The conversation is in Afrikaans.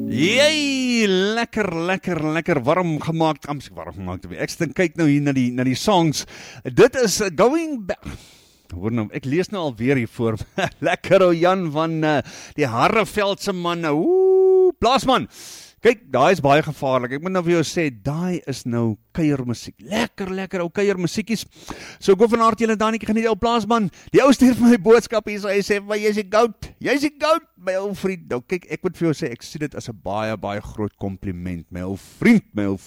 Jee, lekker warm gemaakt. Ek kyk nou hier na die songs. Dit is Going Back. Hoor nou, ek lees nou alweer hier voor. Lekker Jan van die Harreveldse man. Plaasman. Kyk, daai is baie gevaarlik. Ek moet nou vir jou sê, daai is nou kuiermusiek. Lekker ou kuiermusiekies. So go van harte julle Danietjie geniet ou Plaasman. Die ou stuur vir my boodskap hier, so hy sê, "Maar jy's die goat, my ou vriend." Nou kyk, ek moet vir jou sê, ek sien dit as 'n baie groot kompliment, my ou